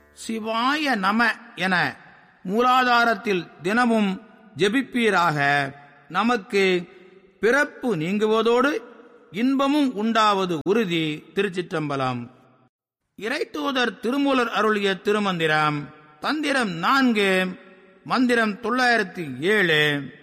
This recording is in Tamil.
சிவாய நம என மூலாதாரத்தில் தினமும் ஜெபிப்பீராக. நமக்கு பிறப்பு நீங்குவதோடு இன்பமும் உண்டாவது உறுதி. திருச்சிற்றம்பலம். இறைத்தூதர் திருமூலர் அருளிய திருமந்திரம். தந்திரம் 4, மந்திரம் 907.